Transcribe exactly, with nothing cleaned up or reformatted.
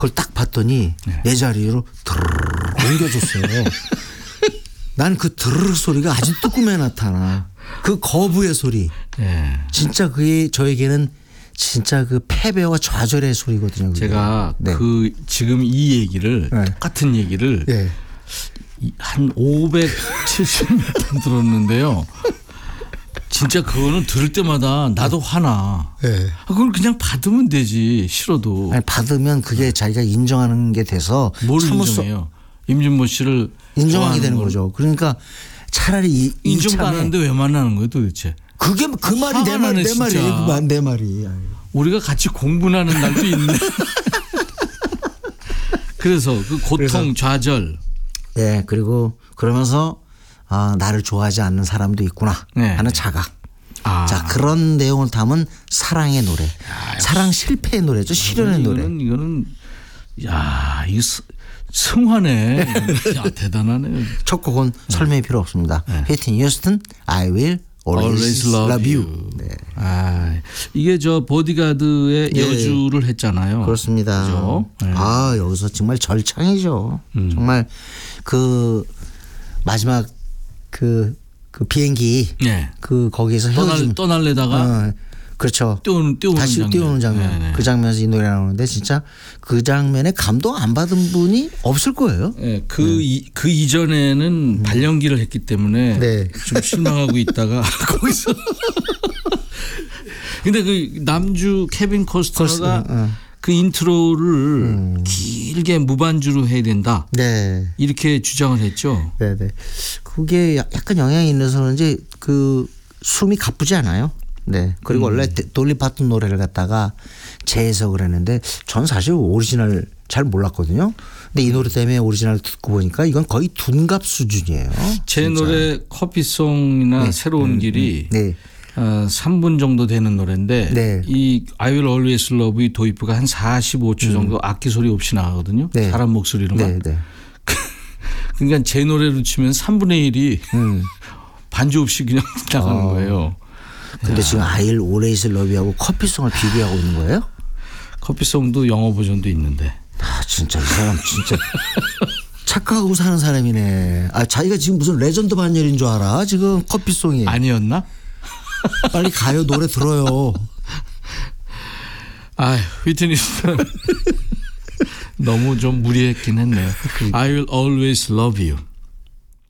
그걸 딱 봤더니 네. 내 자리로 드르르 옮겨줬어요. 난 그 드르르 소리가 아직도 꿈에 나타나. 그 거부의 소리. 네. 진짜 그게 저에게는 진짜 그 패배와 좌절의 소리거든요. 그게. 제가 네. 그 지금 이 얘기를 네. 똑같은 얘기를 네. 한 오백칠십 번 들었는데요. 진짜 그거는 들을 때마다 나도 화나. 네. 그걸 그냥 받으면 되지. 싫어도. 아니, 받으면 그게 자기가 인정하는 게 돼서 뭘 참을 수- 인정해요? 임진모 씨를 인정하게 좋아하는 되는 걸. 거죠. 그러니까 차라리 이, 인정도 안 이참에 하는데 왜 만나는 거예요 도대체? 그게 그 말이 화가 내, 말, 나네, 내 진짜. 말이에요. 그 말, 내 말이. 우리가 같이 공부하는 날도 있네. 그래서 그 고통, 그래서. 좌절. 네. 그리고 그러면서 아, 나를 좋아하지 않는 사람도 있구나 네. 하는 자각. 아. 자, 그런 내용을 담은 사랑의 노래. 사랑 실패의 노래죠. 실현의 노래. 이거는 이거는 야, 이 승화네. 야, 대단하네. 첫 곡은 설명이 필요 없습니다. 휘트니 휴스턴 I will always, love you. 네. 아, 이게 저 보디가드의 네. 여주를 했잖아요. 그렇습니다. 그죠? 네. 아, 여기서 정말 절창이죠. 정말 그 마지막 그, 그 비행기 네. 그 거기에서 떠날, 헤어짐. 떠날래다가 어, 그렇죠. 띄우는, 띄우는 다시 장면. 띄우는 장면. 네네. 그 장면에서 이 노래 나오는데 진짜 그 장면에 감동 안 받은 분이 없을 거예요. 네, 그, 이, 그 이전에는 발연기를 했기 때문에 네. 좀 실망하고 있다가 거기서. 근데 그 남주 케빈 코스터가 코스터, 어. 그 인트로를 길게 무반주로 해야 된다. 네. 이렇게 주장을 했죠. 네네. 그게 약- 약간 영향이 있어서 그런지 그 숨이 가쁘지 않아요. 네. 그리고 음. 원래 돌리 파튼 노래를 갖다가 재해석을 했는데 전 사실 오리지널 잘 몰랐거든요. 근데 이 노래 때문에 오리지널 듣고 보니까 이건 거의 둔갑 수준이에요. 제 진짜. 노래 커피송이나 새로운 길이 네. 어, 삼 분 정도 되는 노래인데 네. 이 I Will Always Love You 도입부가 한 사십오 초 정도 악기 소리 없이 나가거든요. 네. 사람 목소리로만. 네. 네. 그러니까 제 노래로 치면 삼분의 일이 음. 반주 없이 그냥 나가는 어. 거예요. 근데 지금 I will always love you하고 커피송을 비교하고 있는 거예요? 커피송도 영어 버전도 있는데. 아, 진짜 이 사람 진짜 착각하고 사는 사람이네. 아, 자기가 지금 무슨 레전드 반열인 줄 알아? 지금 커피송이. 아니었나? 빨리 가요. 노래 들어요. 아, 휘트니 휴스턴 너무 좀 무리했긴 했네요. I will always love you.